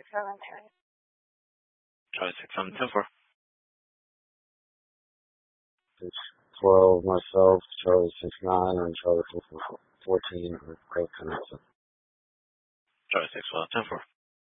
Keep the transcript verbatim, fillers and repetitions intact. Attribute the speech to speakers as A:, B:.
A: seven ten.
B: Charlie six seven ten four.
C: It's twelve myself, Charlie six nine, and Charlie fourteen.
B: Charlie six twelve ten four.